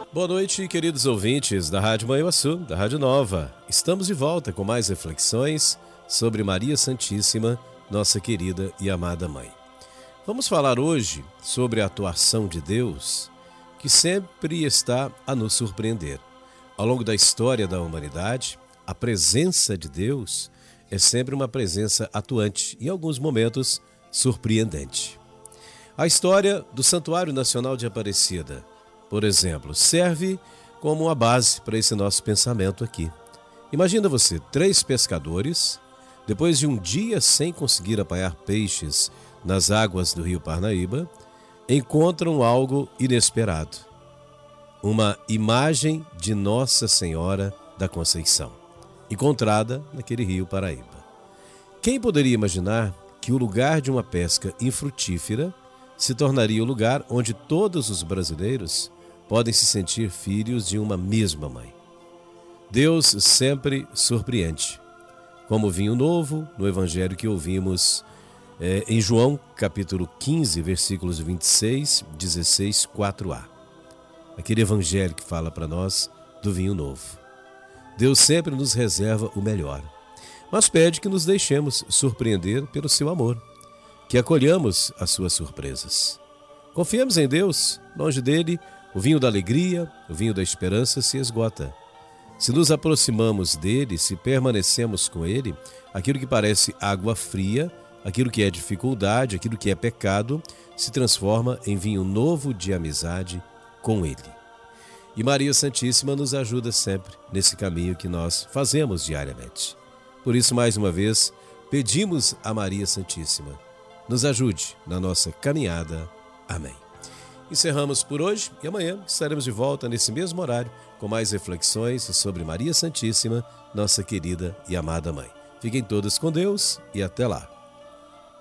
Boa noite, queridos ouvintes da Rádio Manhuaçu, da Rádio Nova. Estamos de volta com mais reflexões sobre Maria Santíssima, nossa querida e amada Mãe. Vamos falar hoje sobre a atuação de Deus, que sempre está a nos surpreender. Ao longo da história da humanidade, a presença de Deus é sempre uma presença atuante e, em alguns momentos, surpreendente. A história do Santuário Nacional de Aparecida, por exemplo, serve como uma base para esse nosso pensamento aqui. Imagina você, 3 pescadores, depois de um dia sem conseguir apanhar peixes nas águas do rio Parnaíba, encontram algo inesperado. Uma imagem de Nossa Senhora da Conceição, encontrada naquele rio Paraíba. Quem poderia imaginar que o lugar de uma pesca infrutífera se tornaria o lugar onde todos os brasileiros podem se sentir filhos de uma mesma mãe? Deus sempre surpreende, como o vinho novo no evangelho que ouvimos em João, capítulo 15, versículos 26, 16, 4a. Aquele evangelho que fala para nós do vinho novo. Deus sempre nos reserva o melhor, mas pede que nos deixemos surpreender pelo seu amor, que acolhamos as suas surpresas. Confiemos em Deus, longe dele, o vinho da alegria, o vinho da esperança se esgota. Se nos aproximamos dele, se permanecemos com ele, aquilo que parece água fria, aquilo que é dificuldade, aquilo que é pecado, se transforma em vinho novo de amizade com ele. E Maria Santíssima nos ajuda sempre nesse caminho que nós fazemos diariamente. Por isso, mais uma vez, pedimos a Maria Santíssima, nos ajude na nossa caminhada. Amém. Encerramos por hoje e amanhã estaremos de volta nesse mesmo horário com mais reflexões sobre Maria Santíssima, nossa querida e amada Mãe. Fiquem todos com Deus e até lá.